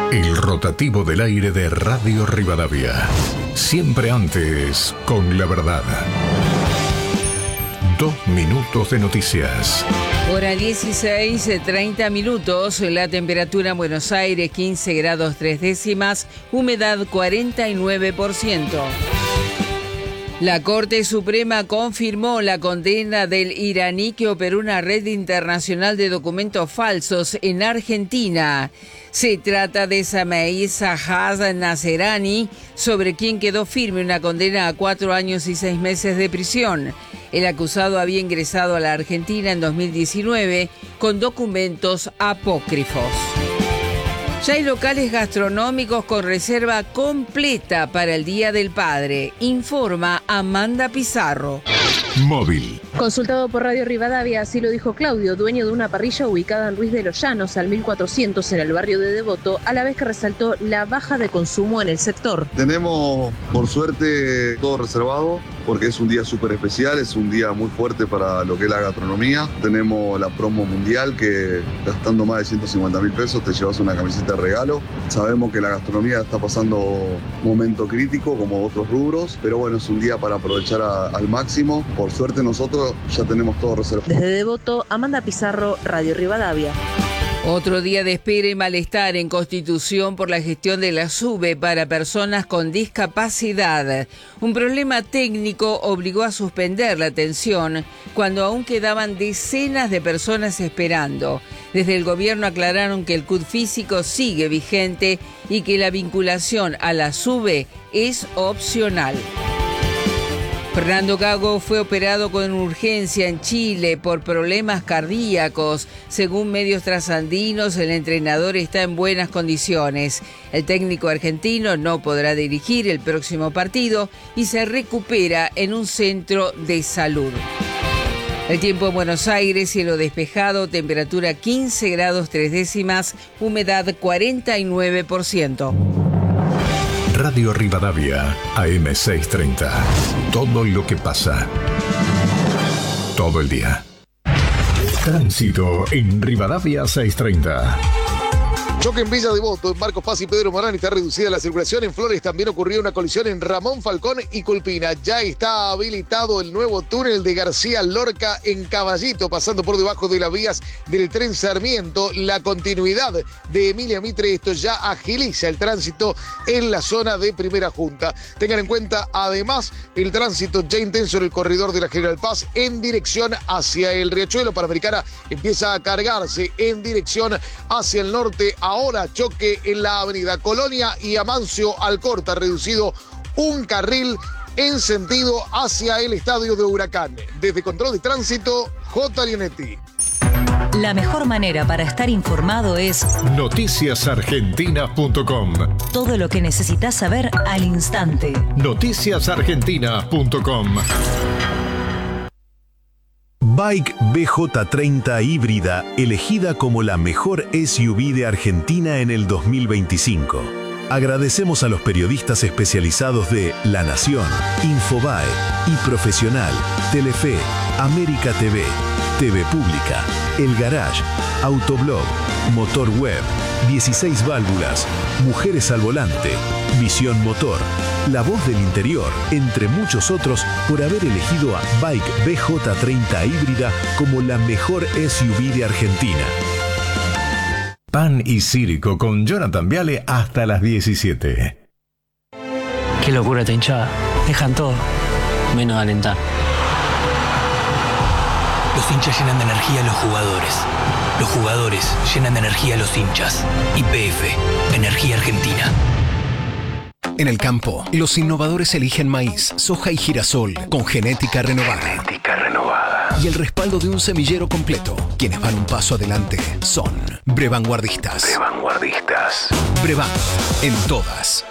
El rotativo del aire de Radio Rivadavia. Siempre antes, con la verdad. 2 minutos de noticias. Hora 16:30 minutos. La temperatura en Buenos Aires 15 grados 3 décimas. Humedad 49%. La Corte Suprema confirmó la condena del iraní que operó una red internacional de documentos falsos en Argentina. Se trata de Sameh Sahad Naserani, sobre quien quedó firme una condena a 4 años y 6 meses de prisión. El acusado había ingresado a la Argentina en 2019 con documentos apócrifos. Ya hay locales gastronómicos con reserva completa para el Día del Padre, informa Amanda Pizarro. Móvil. Consultado por Radio Rivadavia, así lo dijo Claudio, dueño de una parrilla ubicada en Ruiz de los Llanos, al 1400 en el barrio de Devoto, a la vez que resaltó la baja de consumo en el sector. Tenemos, por suerte, todo reservado, porque es un día súper especial, es un día muy fuerte para lo que es la gastronomía. Tenemos la promo mundial que, gastando más de 150.000 pesos, te llevas una camiseta de regalo. Sabemos que la gastronomía está pasando un momento crítico, como otros rubros, pero bueno, es un día para aprovechar al máximo. Por suerte nosotros ya tenemos todo reservado. Desde Devoto, Amanda Pizarro, Radio Rivadavia. Otro día de espera y malestar en Constitución por la gestión de la SUBE para personas con discapacidad. Un problema técnico obligó a suspender la atención cuando aún quedaban decenas de personas esperando. Desde el gobierno aclararon que el CUT físico sigue vigente y que la vinculación a la SUBE es opcional. Fernando Gago fue operado con urgencia en Chile por problemas cardíacos. Según medios trasandinos, el entrenador está en buenas condiciones. El técnico argentino no podrá dirigir el próximo partido y se recupera en un centro de salud. El tiempo en Buenos Aires, cielo despejado, temperatura 15 grados 3 décimas, humedad 49%. Radio Rivadavia, AM 630. Todo lo que pasa. Todo el día. Tránsito en Rivadavia 630. Choque en Villa Devoto, en Marcos Paz y Pedro Morán está reducida la circulación. En Flores también ocurrió una colisión en Ramón Falcón y Culpina. Ya está habilitado el nuevo túnel de García Lorca en Caballito, pasando por debajo de las vías del tren Sarmiento. La continuidad de Emilia Mitre, esto ya agiliza el tránsito en la zona de Primera Junta. Tengan en cuenta, además, el tránsito ya intenso en el corredor de la General Paz en dirección hacia el Riachuelo. Panamericana empieza a cargarse en dirección hacia el norte. Ahora choque en la avenida Colonia y Amancio Alcorta, reducido un carril en sentido hacia el estadio de Huracán. Desde Control de Tránsito, J. Lianetti. La mejor manera para estar informado es noticiasargentina.com. Todo lo que necesitas saber al instante. noticiasargentina.com. Bike BJ30 híbrida, elegida como la mejor SUV de Argentina en el 2025. Agradecemos a los periodistas especializados de La Nación, Infobae, iProfesional, Telefe, América TV, TV Pública, El Garage, Autoblog, Motor Web, 16 Válvulas, Mujeres al Volante, Visión Motor, La Voz del Interior, entre muchos otros, por haber elegido a Bike BJ30 híbrida como la mejor SUV de Argentina. Pan y Círico con Jonathan Viale hasta las 17. Qué locura esta hinchada. Dejan todo, menos de alentar. Los hinchas llenan de energía a los jugadores. Los jugadores llenan de energía a los hinchas. YPF, Energía Argentina. En el campo, los innovadores eligen maíz, soja y girasol con genética renovada. Y el respaldo de un semillero completo. Quienes van un paso adelante son Brevanguardistas. Brevan, en todas.